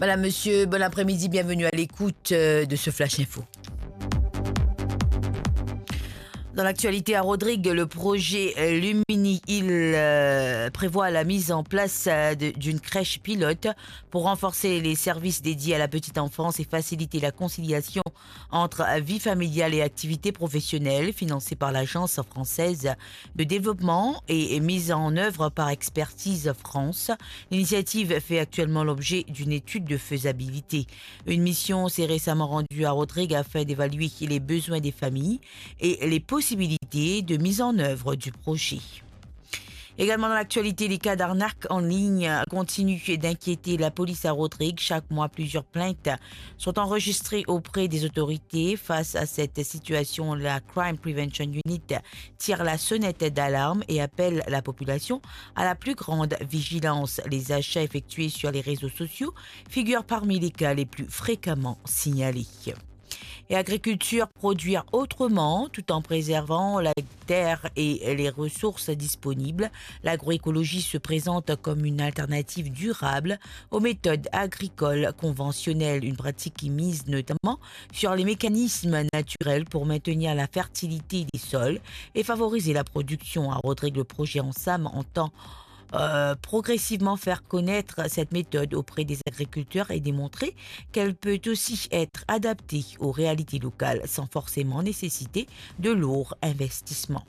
Madame, monsieur, bon après-midi, bienvenue à l'écoute de ce Flash Info. Dans l'actualité à Rodrigue, le projet Lumini, il prévoit la mise en place d'une crèche pilote pour renforcer les services dédiés à la petite enfance et faciliter la conciliation entre vie familiale et activité professionnelle, financée par l'Agence française de développement et mise en œuvre par Expertise France. L'initiative fait actuellement l'objet d'une étude de faisabilité. Une mission s'est récemment rendue à Rodrigue afin d'évaluer les besoins des familles et les possibilités de mise en œuvre du projet. Également dans l'actualité, les cas d'arnaque en ligne continuent d'inquiéter la police à Rodrigue. Chaque mois, plusieurs plaintes sont enregistrées auprès des autorités. Face à cette situation, la Crime Prevention Unit tire la sonnette d'alarme et appelle la population à la plus grande vigilance. Les achats effectués sur les réseaux sociaux figurent parmi les cas les plus fréquemment signalés. Et agriculture, produire autrement tout en préservant la terre et les ressources disponibles. L'agroécologie se présente comme une alternative durable aux méthodes agricoles conventionnelles, une pratique qui mise notamment sur les mécanismes naturels pour maintenir la fertilité des sols et favoriser la production. À Rodrigue, le projet Ensam entend progressivement faire connaître cette méthode auprès des agriculteurs et démontrer qu'elle peut aussi être adaptée aux réalités locales sans forcément nécessiter de lourds investissements.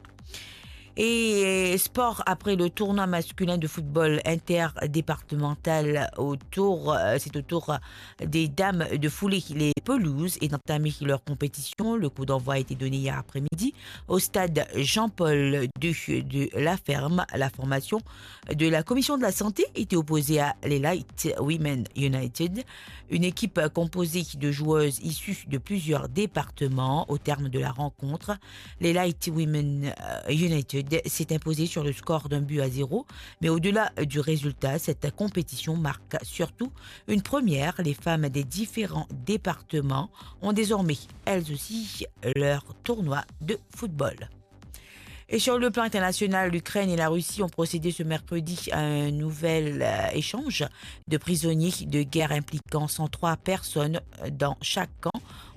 Et sport, après le tournoi masculin de football interdépartemental c'est au tour des dames de fouler les pelouses et d'entamer leur compétition. Le coup d'envoi a été donné hier après-midi au stade Jean-Paul II de La Ferme. La formation de la commission de la santé était opposée à l'Elite Women United, une équipe composée de joueuses issues de plusieurs départements. Au terme de la rencontre, l'Elite Women United s'est imposé sur le score d'1-0, mais au-delà du résultat, cette compétition marque surtout une première. Les femmes des différents départements ont désormais, elles aussi, leur tournoi de football. Et sur le plan international, l'Ukraine et la Russie ont procédé ce mercredi à un nouvel échange de prisonniers de guerre impliquant 103 personnes dans chaque camp